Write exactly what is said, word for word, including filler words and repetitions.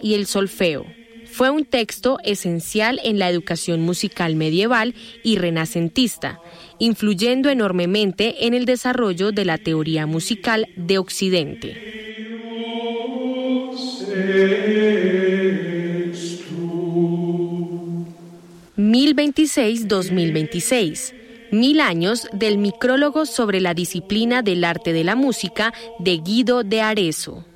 y el solfeo. Fue un texto esencial en la educación musical medieval y renacentista, influyendo enormemente en el desarrollo de la teoría musical de Occidente. mil veintiséis a dos mil veintiséis. Mil años del micrólogo sobre la disciplina del arte de la música de Guido de Arezzo.